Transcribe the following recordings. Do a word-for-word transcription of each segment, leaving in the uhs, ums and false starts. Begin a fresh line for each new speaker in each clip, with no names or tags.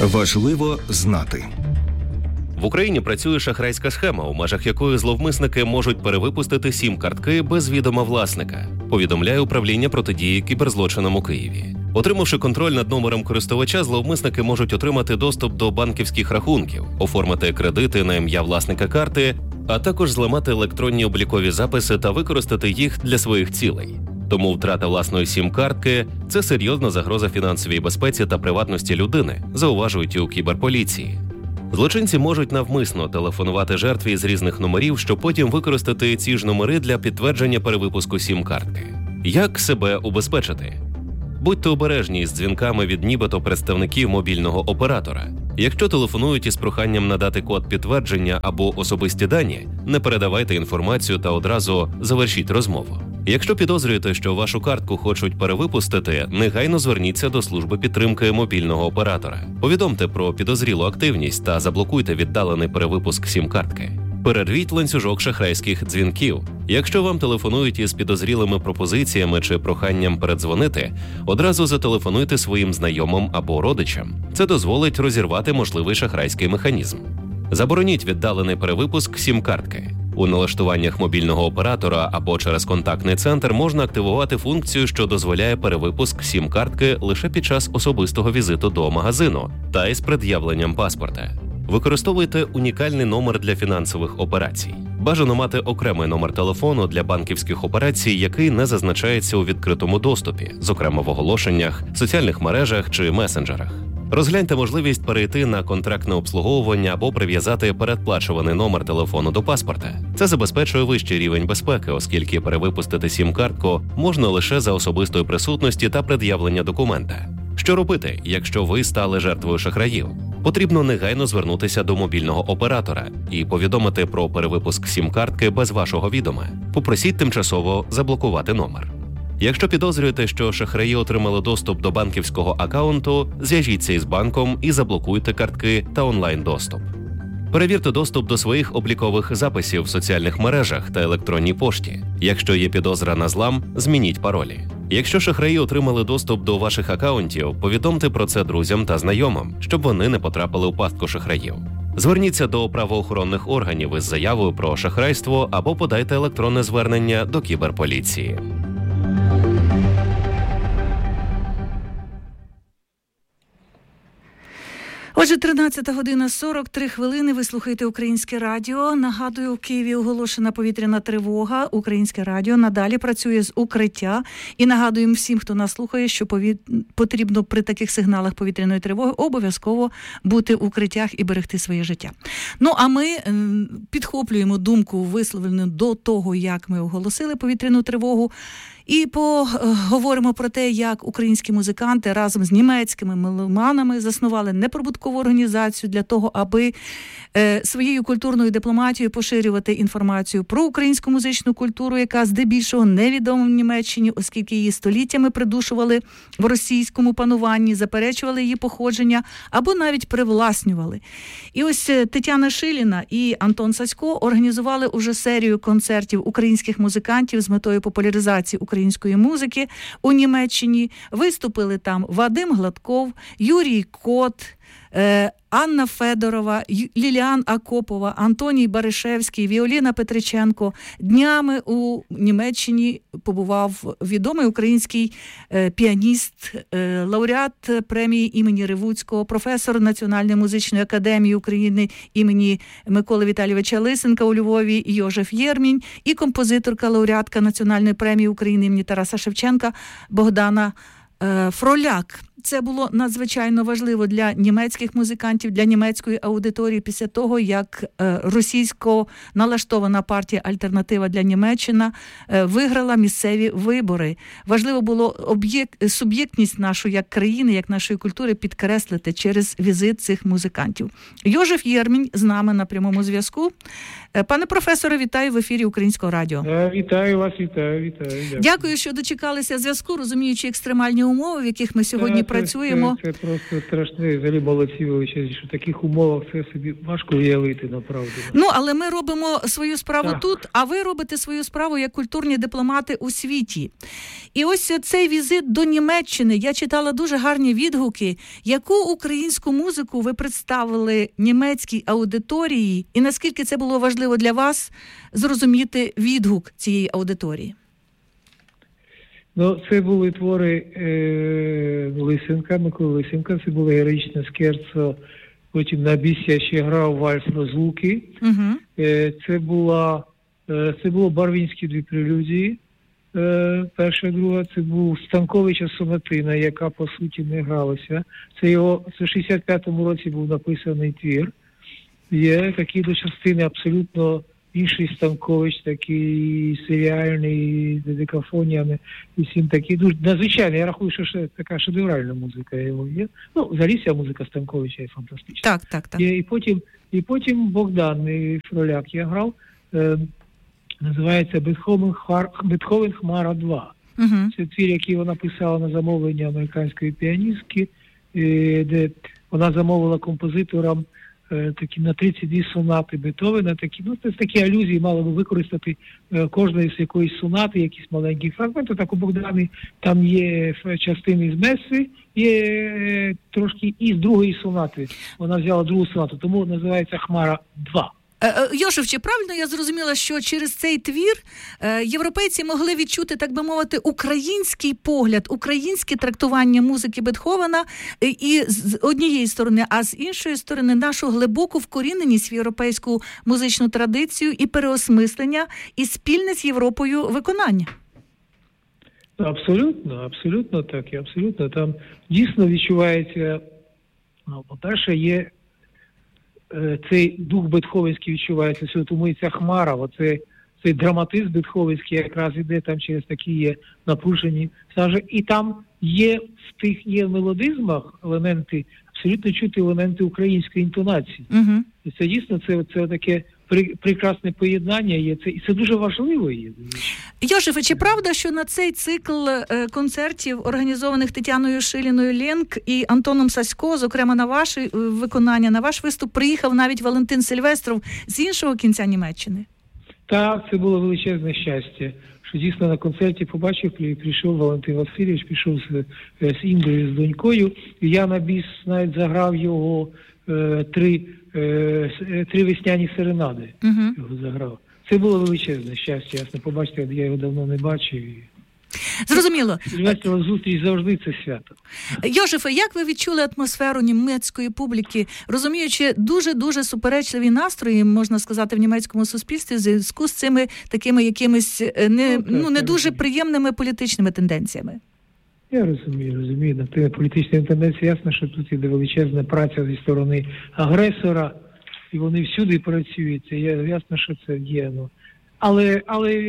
Важливо знати.
В Україні працює шахрайська схема, у межах якої зловмисники можуть перевипустити сім-картки без відома власника, повідомляє управління протидії кіберзлочинам у Києві. Отримавши контроль над номером користувача, зловмисники можуть отримати доступ до банківських рахунків, оформити кредити на ім'я власника карти, а також зламати електронні облікові записи та використати їх для своїх цілей. Тому втрата власної сім-картки – це серйозна загроза фінансовій безпеці та приватності людини, зауважують у кіберполіції. Злочинці можуть навмисно телефонувати жертві з різних номерів, щоб потім використати ці ж номери для підтвердження перевипуску сім-картки. Як себе убезпечити? Будьте обережні із дзвінками від нібито представників мобільного оператора. Якщо телефонують із проханням надати код підтвердження або особисті дані, не передавайте інформацію та одразу завершіть розмову. Якщо підозрюєте, що вашу картку хочуть перевипустити, негайно зверніться до служби підтримки мобільного оператора. Повідомте про підозрілу активність та заблокуйте віддалений перевипуск сім-картки. Перервіть ланцюжок шахрайських дзвінків. Якщо вам телефонують із підозрілими пропозиціями чи проханням передзвонити, одразу зателефонуйте своїм знайомим або родичам. Це дозволить розірвати можливий шахрайський механізм. Забороніть віддалений перевипуск сім-картки. У налаштуваннях мобільного оператора або через контактний центр можна активувати функцію, що дозволяє перевипуск сім-картки лише під час особистого візиту до магазину та із пред'явленням паспорта. Використовуйте унікальний номер для фінансових операцій. Бажано мати окремий номер телефону для банківських операцій, який не зазначається у відкритому доступі, зокрема в оголошеннях, соціальних мережах чи месенджерах. Розгляньте можливість перейти на контрактне обслуговування або прив'язати передплачуваний номер телефону до паспорта. Це забезпечує вищий рівень безпеки, оскільки перевипустити сім-картку можна лише за особистої присутності та пред'явлення документа. Що робити, якщо ви стали жертвою шахраїв? Потрібно негайно звернутися до мобільного оператора і повідомити про перевипуск сім-картки без вашого відома. Попросіть тимчасово заблокувати номер. Якщо підозрюєте, що шахраї отримали доступ до банківського акаунту, зв'яжіться із банком і заблокуйте картки та онлайн-доступ. Перевірте доступ до своїх облікових записів в соціальних мережах та електронній пошті. Якщо є підозра на злам, змініть паролі. Якщо шахраї отримали доступ до ваших акаунтів, повідомте про це друзям та знайомим, щоб вони не потрапили у пастку шахраїв. Зверніться до правоохоронних органів із заявою про шахрайство або подайте електронне звернення до кіберполіції.
Отже, тринадцята година сорок три хвилини. Ви слухаєте Українське радіо. Нагадую, в Києві оголошена повітряна тривога. Українське радіо надалі працює з укриття. І нагадуємо всім, хто нас слухає, що пові... потрібно при таких сигналах повітряної тривоги обов'язково бути в укриттях і берегти своє життя. Ну, а ми підхоплюємо думку, висловлену до того, як ми оголосили повітряну тривогу. І поговоримо про те, як українські музиканти разом з німецькими меломанами заснували неприбуткову організацію для того, аби е, своєю культурною дипломатією поширювати інформацію про українську музичну культуру, яка здебільшого невідома в Німеччині, оскільки її століттями придушували в російському пануванні, заперечували її походження або навіть привласнювали. І ось Тетяна Шиліна і Антон Сасько організували уже серію концертів українських музикантів з метою популяризації української української музики у Німеччині. Виступили там Вадим Гладков, Юрій Кот, е, Анна Федорова, Ліліан Акопова, Антоній Баришевський, Віоліна Петриченко. Днями у Німеччині побував відомий український е, піаніст, е, лауреат премії імені Ревуцького, професор Національної музичної академії України імені Миколи Віталійовича Лисенка у Львові Йожеф Єрмінь і композиторка, лауреатка Національної премії України імені Тараса Шевченка Богдана е, Фроляк. Це було надзвичайно важливо для німецьких музикантів, для німецької аудиторії після того, як російсько налаштована партія «Альтернатива для Німеччини» виграла місцеві вибори. Важливо було об'єкт, суб'єктність нашу як країни, як нашої культури підкреслити через візит цих музикантів. Йожеф Єрмінь з нами на прямому зв'язку. Пане професоре, вітаю в ефірі Українського радіо.
Вітаю вас, вітаю, вітаю. Дякую,
Дякую що дочекалися зв'язку, розуміючи екстремальні умови, в яких ми сьогодні працюємо. працюємо.
Це, це просто страшне, взагалі молодці величезні, що в таких умовах це собі важко уявити, направду.
Ну, але ми робимо свою справу
так.
тут, а ви робите свою справу як культурні дипломати у світі. І ось цей візит до Німеччини, я читала дуже гарні відгуки, яку українську музику ви представили німецькій аудиторії, і наскільки це було важливо для вас зрозуміти відгук цієї аудиторії?
Ну, це були твори е, Лисенка, Миколи Лисенка, це було героїчне скерцо, потім на біс я ще грав вальс розлуки.
Угу.
Е, це, була, е, це було Барвінські дві прелюдії, е, перша, друга, це був Станковича сонатина, яка по суті не гралася. Це його, це в шістдесят п'ятому році був написаний твір. Є такі до частини абсолютно інший Станкович, такий серіальний, з декафоніями, і всім такий, дуже надзвичайний. Я рахую, що ще така шедевральна музика його є. Ну, взагалі вся музика Станковича є фантастична.
Так, так, так.
І, і, потім, і потім Богдан і Фроляк я грав, е, називається «Бетховен, Хмар, Бетховен Хмара два».
Угу.
Це твір, який вона писала на замовлення американської піаністки, е, де вона замовила композиторам такі на тридцять дві сонати Бетховена, такі, ну, це такі алюзії мали би використати е, кожної з якоїсь сонати, якісь маленькі фрагменти. Так у Богдані там є частини з меси, є е, трошки і з другої сонати. Вона взяла другу сонату, тому називається «Хмара два».
Йошеф, чи правильно я зрозуміла, що через цей твір європейці могли відчути, так би мовити, український погляд, українське трактування музики Бетховена і з однієї сторони, а з іншої сторони нашу глибоку вкоріненість в європейську музичну традицію і переосмислення, і спільне з Європою виконання?
Абсолютно, абсолютно так, і абсолютно. Там дійсно відчувається, ну, по-перше, є цей дух бетховенський відчувається, тому і ця хмара, оце, цей драматизм бетховенський якраз іде там через такі є напружені сажі. І там є в тих є в мелодизмах елементи, абсолютно чути елементи української інтонації.
Угу.
І це дійсно це, це таке при, прекрасне поєднання є, це, і це дуже важливо є.
Йошефе, чи правда, що на цей цикл е, концертів, організованих Тетяною Шиліною-Ленк і Антоном Сасько, зокрема на ваше е, виконання, на ваш виступ приїхав навіть Валентин Сильвестров з іншого кінця Німеччини?
Так, це було величезне щастя, що дійсно на концерті побачив, прийшов Валентин Васильович, пішов з, з Індою, з донькою, і я на біс навіть заграв його е, три, е, три весняні серенади, uh-huh. його заграв. Це було величезне щастя, ясно, побачите, я його давно не бачив.
Зрозуміло.
Весела зустріч завжди це свято.
Йошефе, як ви відчули атмосферу німецької публіки, розуміючи дуже-дуже суперечливі настрої, можна сказати, в німецькому суспільстві в зв'язку з цими такими якимись не, ну, так, ну, не дуже приємними політичними тенденціями?
Я розумію, розумію. На тими політичними тенденціями ясно, що тут іде величезна праця зі сторони агресора, і вони всюди працюють. Це ясно, що це є. Ну. Але,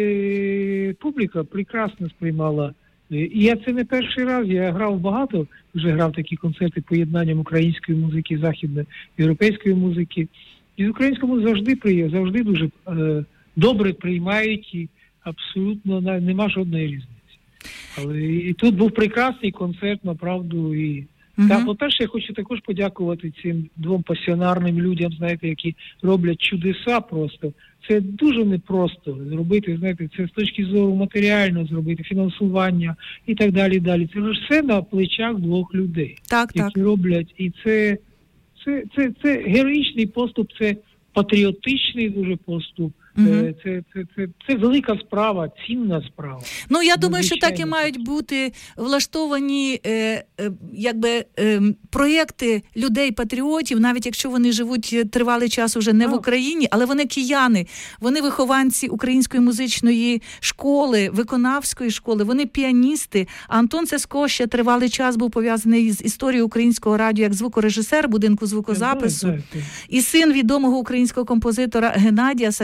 але публіка прекрасно сприймала. І я це не перший раз, я грав багато, вже грав такі концерти поєднанням української музики, західноєвропейської музики. І з українському завжди приє, завжди дуже е, добре приймають і абсолютно нема жодної різниці. Але і тут був прекрасний концерт, направду, і Uh-huh. Та, по-перше, я хочу також подякувати цим двом пасіонарним людям, знаєте, які роблять чудеса просто. Це дуже непросто зробити, знаєте, це з точки зору матеріально зробити, фінансування і так далі, далі. Це ж все на плечах двох людей,
так,
які
так.
роблять. І це, це, це, це героїчний поступ, це патріотичний дуже поступ. Uh-huh. Це, це, це, це велика справа, цінна справа.
Ну, я думаю, що так і мають бути влаштовані е, е, якби, е, проєкти людей-патріотів, навіть якщо вони живуть тривалий час уже не а. в Україні, але вони кияни, вони вихованці української музичної школи, виконавської школи, вони піаністи. А Антон Сасько ще тривалий час був пов'язаний з історією українського радіо як звукорежисер будинку звукозапису. Yeah, yeah, yeah. І син відомого українського композитора Геннадія Саська.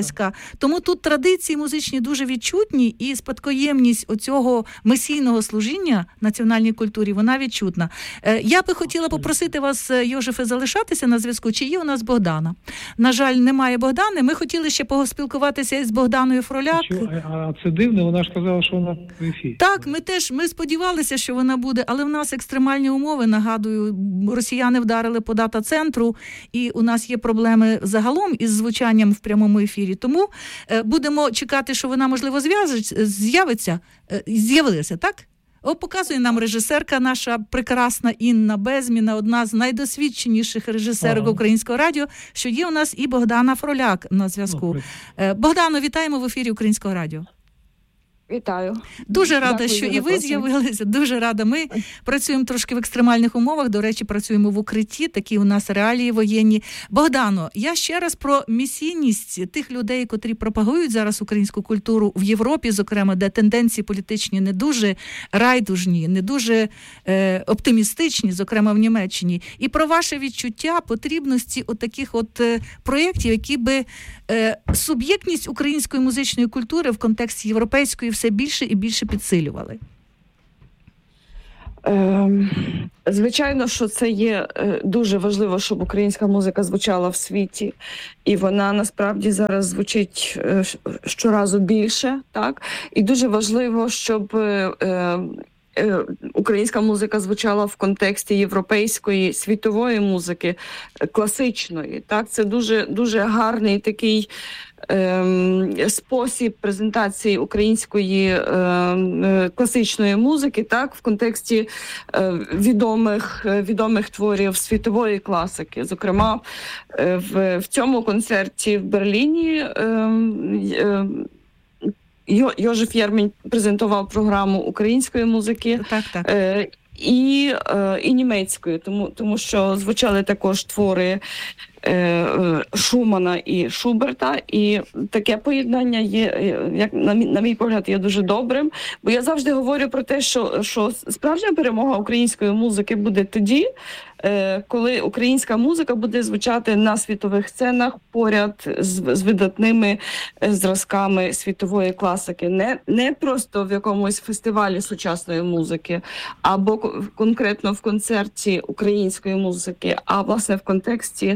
Тому тут традиції музичні дуже відчутні, і спадкоємність оцього месійного служіння національній культурі, вона відчутна. Я би хотіла попросити вас, Йожефе, залишатися на зв'язку. Чи є у нас Богдана? На жаль, немає Богдани. Ми хотіли ще поспілкуватися із Богданою Фроляк.
А це дивно, вона ж казала, що вона в ефірі.
Так, ми теж, ми сподівалися, що вона буде, але в нас екстремальні умови, нагадую, росіяни вдарили по дата-центру, і у нас є проблеми загалом із звучанням в прямому ефірі. Тому е, будемо чекати, що вона, можливо, з'явиться. Е, з'явилася, так? О, показує нам режисерка наша прекрасна Інна Безміна, одна з найдосвідченіших режисерок ага. Українського радіо, що є у нас і Богдана Фроляк на зв'язку. Е, Богдано, вітаємо в ефірі Українського радіо.
Вітаю.
Дуже рада, Дякую що і ви з'явилися. Дуже рада. Ми працюємо трошки в екстремальних умовах. До речі, працюємо в укритті. Такі у нас реалії воєнні. Богдано, я ще раз про місійність тих людей, котрі пропагують зараз українську культуру в Європі, зокрема, де тенденції політичні не дуже райдужні, не дуже е, оптимістичні, зокрема в Німеччині. І про ваше відчуття потрібності от таких от е, проєктів, які би е, суб'єктність української музичної культури в контексті європейської все більше і більше підсилювали?
Звичайно, що це є дуже важливо, щоб українська музика звучала в світі. І вона насправді зараз звучить щоразу більше, так? І дуже важливо, щоб українська музика звучала в контексті європейської світової музики, класичної. Так? Це дуже, дуже гарний такий спосіб презентації української класичної музики, так, в контексті відомих, відомих творів світової класики. Зокрема, в, в цьому концерті в Берліні Йожеф Єрмінь презентував програму української музики.
Так, так.
І, і німецькою, тому, тому що звучали також твори Шумана і Шуберта, і таке поєднання є, як на мій, на мій погляд, є дуже добрим, бо я завжди говорю про те, що, що справжня перемога української музики буде тоді, коли українська музика буде звучати на світових сценах поряд з, з видатними зразками світової класики. Не, не просто в якомусь фестивалі сучасної музики, або конкретно в концерті української музики, а власне в контексті,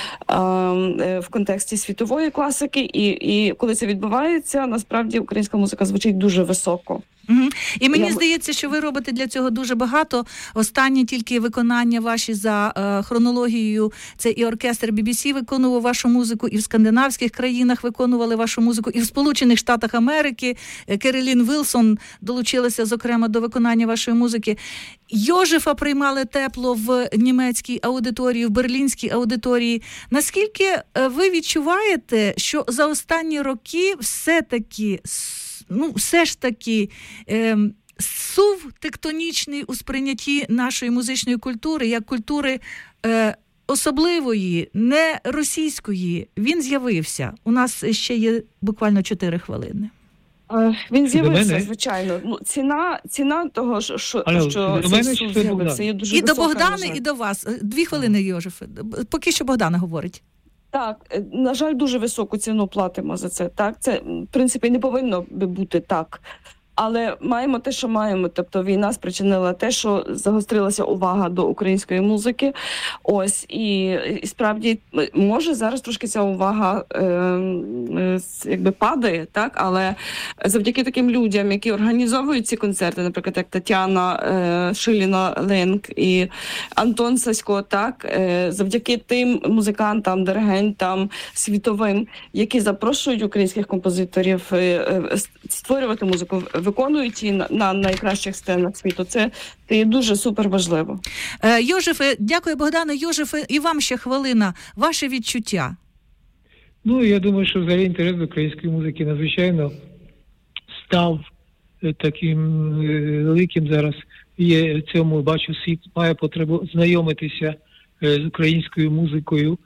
в контексті світової класики. І, і коли це відбувається, насправді українська музика звучить дуже високо.
Угу. І мені
Я...
здається, що ви робите для цього дуже багато. Останні тільки виконання ваші за е, хронологією, це і оркестр бі бі сі виконував вашу музику, і в скандинавських країнах виконували вашу музику, і в Сполучених Штатах Америки Керолін Вілсон долучилася, зокрема, до виконання вашої музики. Йожефа приймали тепло в німецькій аудиторії, в берлінській аудиторії. Наскільки ви відчуваєте, що за останні роки все-таки Ну, все ж таки, е, сув тектонічний у сприйнятті нашої музичної культури, як культури е, особливої, не російської, він з'явився. У нас ще є буквально чотири хвилини.
Він з'явився, звичайно. Ну, ціна, ціна того, що, що,
Але,
що цей сув з'явився, є дуже
і
висока.
І до Богдани, і до вас. Дві хвилини, Йожефе. Поки що Богдана говорить.
Так, на жаль, дуже високу ціну платимо за це. Так, це, в принципі, не повинно би бути так. Але маємо те, що маємо. Тобто війна спричинила те, що загострилася увага до української музики. Ось, і, і справді, може зараз трошки ця увага е, е, якби падає, так? Але завдяки таким людям, які організовують ці концерти, наприклад, як Тетяна е, Шиліна-Ленк і Антон Сасько, так? Е, завдяки тим музикантам, диригентам світовим, які запрошують українських композиторів е, е, створювати музику, виконують її на, на найкращих сценах світу. Це, це є дуже супер важливо.
Е, Йожефе, дякую, Богдане. Йожефе, і вам ще хвилина. Ваше відчуття?
Ну, я думаю, що взагалі інтерес до української музики надзвичайно став таким великим зараз. Є в цьому, бачу, світ має потребу знайомитися з українською музикою.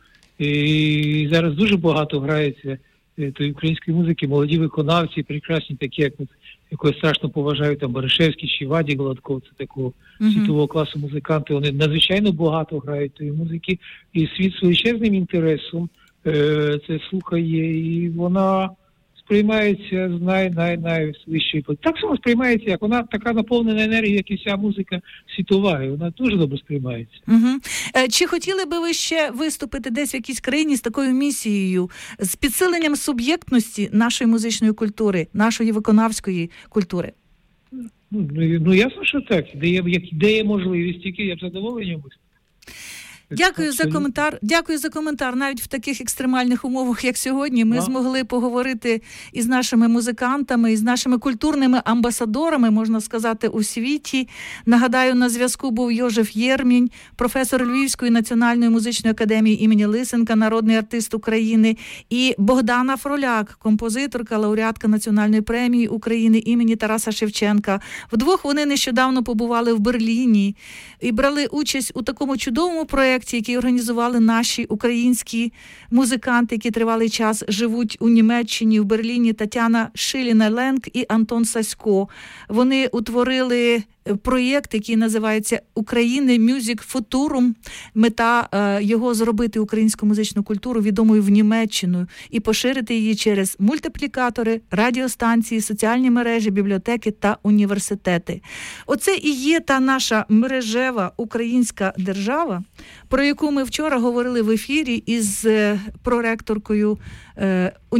І зараз дуже багато грається тої української музики, молоді виконавці, прекрасні такі, як якого страшно поважаю, там Баришевський чи Вадій Гладков, це такого uh-huh. світового класу музиканти, вони надзвичайно багато грають тої музики, і світ з величезним інтересом е, це слухає, і вона сприймається з най, най, найвищої. Так само сприймається, як вона така наповнена енергією, як і вся музика світова, і вона дуже добре сприймається.
Угу. Чи хотіли би ви ще виступити десь в якійсь країні з такою місією, з підсиленням суб'єктності нашої музичної культури, нашої виконавської культури?
Ну, ну ясно, що так. Де є, де є можливість, тільки я б задоволенням виступив.
Дякую за коментар. Дякую за коментар. Навіть в таких екстремальних умовах, як сьогодні, ми а? змогли поговорити із нашими музикантами, із нашими культурними амбасадорами, можна сказати, у світі. Нагадаю, на зв'язку був Йожеф Єрмінь, професор Львівської національної музичної академії імені Лисенка, народний артист України, і Богдана Фроляк, композиторка, лауреатка Національної премії України імені Тараса Шевченка. Вдвох вони нещодавно побували в Берліні і брали участь у такому чудовому проєкті, які організували наші українські музиканти, які тривалий час живуть у Німеччині, в Берліні, Тетяна Шиліна-Ленк і Антон Сасько. Вони утворили проєкт, який називається «України Music Futurum». Мета е, його зробити українську музичну культуру відомою в Німеччину і поширити її через мультиплікатори, радіостанції, соціальні мережі, бібліотеки та університети. Оце і є та наша мережева українська держава, про яку ми вчора говорили в ефірі із е, проректоркою е,